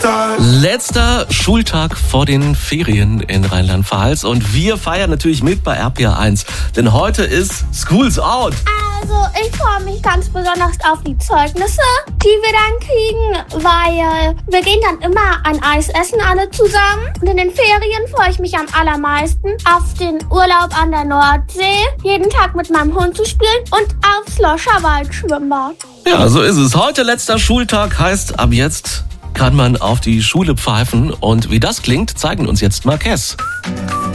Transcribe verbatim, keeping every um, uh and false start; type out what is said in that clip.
Letzter Schultag vor den Ferien in Rheinland-Pfalz und wir feiern natürlich mit bei R P R eins, denn heute ist School's Out. Also ich freue mich ganz besonders auf die Zeugnisse, die wir dann kriegen, weil wir gehen dann immer ein Eis essen alle zusammen. Und in den Ferien freue ich mich am allermeisten auf den Urlaub an der Nordsee, jeden Tag mit meinem Hund zu spielen und aufs Loscherwald-Schwimmbad. Ja, so ist es. Heute letzter Schultag heißt, ab jetzt kann man auf die Schule pfeifen. Und wie das klingt, zeigen uns jetzt Marques.